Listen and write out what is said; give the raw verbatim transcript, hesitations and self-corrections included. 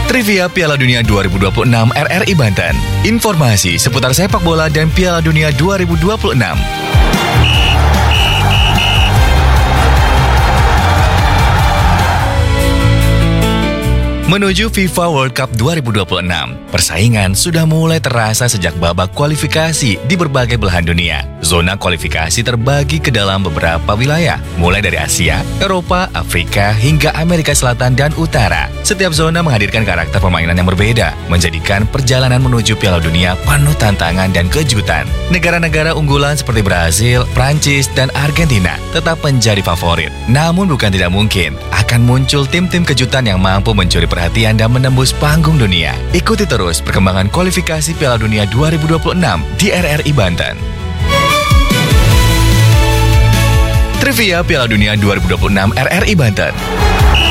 Trivia Piala Dunia dua ribu dua puluh enam R R I Banten. Informasi seputar sepak bola dan Piala Dunia dua ribu dua puluh enam. Menuju FIFA World Cup dua ribu dua puluh enam, persaingan sudah mulai terasa sejak babak kualifikasi di berbagai belahan dunia. Zona kualifikasi terbagi ke dalam beberapa wilayah, mulai dari Asia, Eropa, Afrika, hingga Amerika Selatan dan Utara. Setiap zona menghadirkan karakter permainan yang berbeda, menjadikan perjalanan menuju Piala Dunia penuh tantangan dan kejutan. Negara-negara unggulan seperti Brasil, Prancis, dan Argentina tetap menjadi favorit. Namun bukan tidak mungkin, akan muncul tim-tim kejutan yang mampu mencuri perhatian dan menembus panggung dunia. Ikuti terus perkembangan kualifikasi Piala Dunia dua ribu dua puluh enam di R R I Banten. Trivia Piala Dunia dua ribu dua puluh enam R R I Banten.